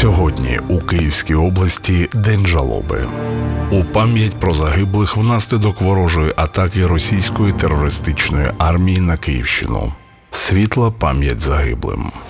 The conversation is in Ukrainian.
Сьогодні у Київській області День жалоби. У пам'ять про загиблих внаслідок ворожої атаки російської терористичної армії на Київщину. Світла пам'ять загиблим.